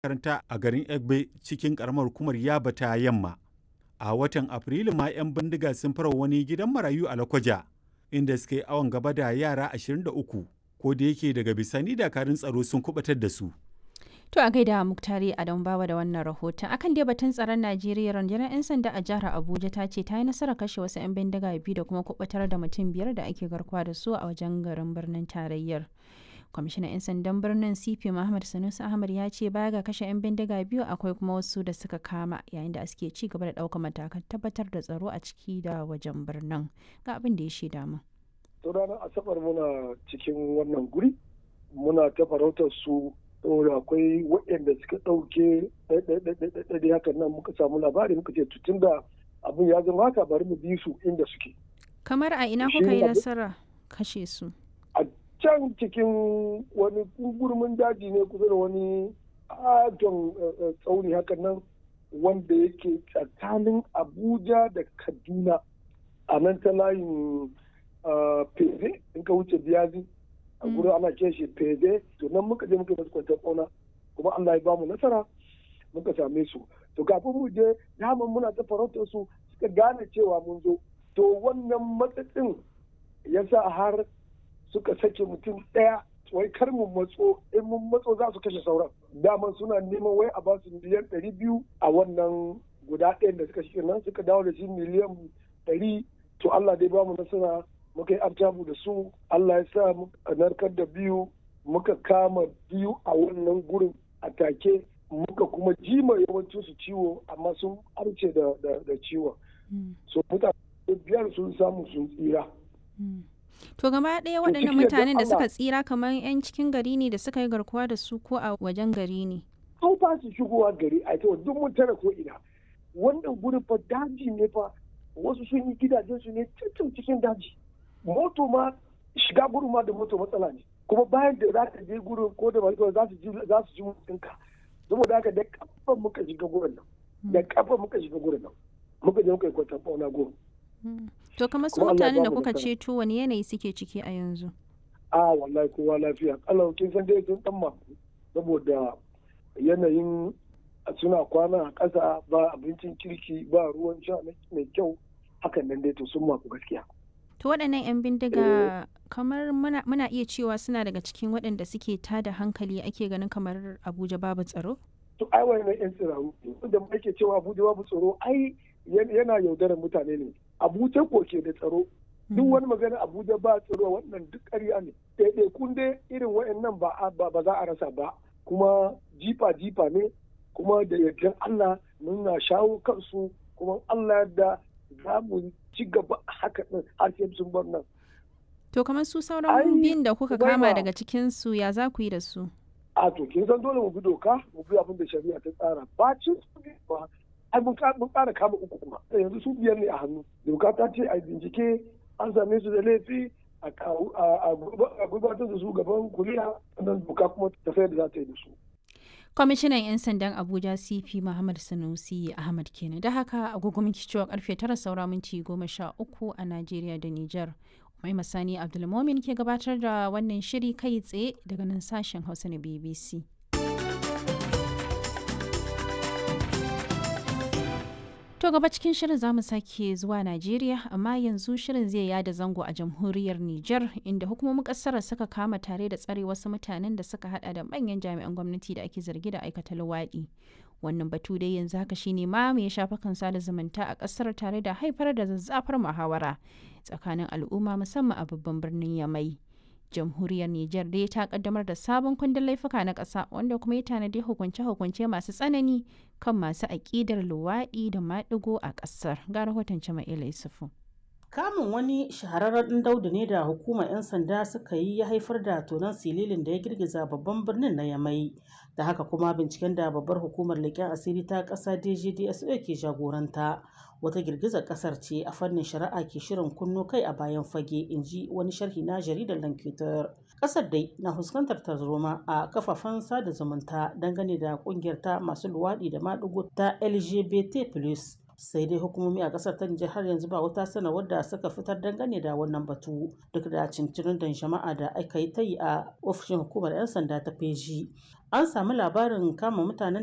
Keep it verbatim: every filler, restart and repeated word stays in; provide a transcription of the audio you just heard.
makaranta a garin Egbe cikin ƙaramar hukumar Yaba ta Yamma. A watan Afrilu ma 'yan bindiga sun fara wani gidan marayu a Lokoja, inda suka yi awon gaba da yara ashirin da uku, ko da yake daga bisani dakarun tsaro sun kubatar da su. To a gaida Muktari Adam Bawa da wannan rahoton. Akan dai batun tsaron Najeriya, rundunar 'yan sanda a jihar Abuja ta ce ta yi nasarar kashe wasu 'yan bindiga biyu da kuma kubatar da mutum biyar da ake garkuwa da su a wajen garin birnin tarayyar. Kwamishinan 'yan sandan birnin C P Muhammad Sanusi Ahmad ya ce baya ga kashe 'yan bindiga biyu akwai kuma wasu da suka kama yayin da suke ci gaba da ɗaukar matakan tabbatar da tsaro a ciki da wajen birnin. Ga abin da ya shaida mu. To ranar Asabar muna cikin wannan guri muna ta farautar su saboda akwai waɗanda suka ɗauke ɗaiɗaiɗaiɗaiɗaiɗai hakan nan muka samu labari muka ce tutun da abin ya zama haka bari mu bi su inda suke. Kamar a ina kuka yi nasara kashe su? A can cikin wani gurmin daji ne kusa da wani adon tsauni hakan nan wanda yake tsakanin Abuja da Kaduna a nan ta layin Feze in ka wuce Biyazi. a gurin ana ke shi fede to nan muka je muka masu kwantar ƙauna kuma Allah ya bamu nasara muka same su to kafin mu je daman muna ta farautar su suka gane cewa mun zo to wannan matsatsin ya sa har suka sake mutum ɗaya wai kar mu matso in mun matso za su kashe sauran daman suna neman wai a ba su miliyan ɗari biyu a wannan guda ɗayan da suka shi nan suka dawo da shi miliyan ɗari to Allah dai bamu nasara muka yi artabu da su Allah ya sa muka narkar da biyu muka kama biyu a wannan gurin a take muka kuma jima yawancin su ciwo amma sun arce da, da, da ciwon mm. so mutane biyar sun samu sun tsira mm. to gaba ɗaya waɗannan mutanen da suka tsira kamar 'yan cikin gari ne da suka yi garkuwa da su ko a wajen gari ne an fa su shigowa gari a ita duk mun tara ko ina wannan gurin fa daji ne fa wasu sun yi gidajen su ne cikin cikin daji moto ma shiga gurin ma da moto matsala ne kuma bayan da za ka je gurin ko da ba za su ji za su ji mutunka saboda haka da kafa muka shiga gurin nan da kafa muka shiga gurin nan muka je muka yi kwatan fauna gurin to kamar su mutanen da kuka ceto wani yanayi suke ciki a yanzu a wallahi kowa lafiya Allah kin san dai sun dan maku saboda yanayin suna kwana a ƙasa ba abincin kirki ba ruwan sha mai kyau hakan nan dai to sun maku gaskiya. To waɗannan 'yan bindiga kamar muna, muna iya cewa suna daga cikin waɗanda suke tada hankali ake ganin kamar Abuja babu tsaro? To ai wannan 'yan tsiraru da ake cewa Abuja babu tsaro ai yana yaudarar mutane ne. Abuja ko ke da tsaro. Duk wani magana Abuja ba tsaro wannan duk ƙarya ne. Ɗaiɗai kun dai irin waɗannan ba, ba za a rasa ba. Kuma jifa jifa ne kuma da yardan Allah muna shawo kansu kuma Allah da za mu ci gaba haka ɗin har sai sun bar nan. To kamar su sauran biyun da kuka kama daga cikin su ya za ku yi da su? A to kin san dole mu bi doka mu bi abin da shari'a ta tsara ba cin su ba ai mun ƙara kama uku kuma yanzu su biyar ne a hannu doka ta ce a bincike an same su da laifi a gudanar da su gaban kuliya sannan doka kuma ta sayar da za ta yi da su. Kwamishinan 'yan sandan Abuja C P Muhammad Sanusi Ahmad kenan. Da haka agogo minti cewa karfe tara saura minti goma sha uku a Najeriya da Nijar. Mai Masani Abdulmomin ke gabatar da wannan shiri kai tsaye daga nan sashen Hausa na B B C. To gaba cikin shirin za mu sake zuwa Najeriya amma yanzu shirin zai yada zango a jamhuriyar Nijar inda hukumomin kasar suka kama tare da tsare wasu mutanen da suka hada da manyan jami'an gwamnati da ake zargi da aikata luwaɗi. Wannan batu dai yanzu haka shine ma mai shafukan sada zumunta a kasar tare da haifar da zazzafar muhawara tsakanin al'umma musamman a babban birnin Yamai. Jamhuriyar Nijar dai ta kaddamar da sabon kundin laifuka na ƙasa wanda kuma ya tanadi hukunce-hukunce masu tsanani kan masu aƙidar luwaɗi da maɗigo a ƙasar. Ga rahoton Jama'ila Yusufu. Kamun wani shahararren daudu ne da hukumar 'yan sanda suka yi ya haifar da tonon sililin da ya girgiza babban birnin na Yamai. Da haka kuma binciken da babbar hukumar leƙen asiri ta ƙasa D G D S O ke jagoranta wata girgizar ƙasar ce a fannin shari'a ke shirin kunno kai a bayan fage, in ji wani sharhi na jaridar Lankitar. Ƙasar dai na fuskantar tarzoma a kafafen sada zumunta dangane da ƙungiyar ta masu luwaɗi da maɗigo ta L G B T plus. sai dai hukumomi a kasar ta Nijar har yanzu ba wata sanarwar da suka fitar dangane da wannan batu duk da cincirin da jama'a da aka yi ta yi a ofishin hukumar 'yan sanda ta feji. An samu labarin kama mutanen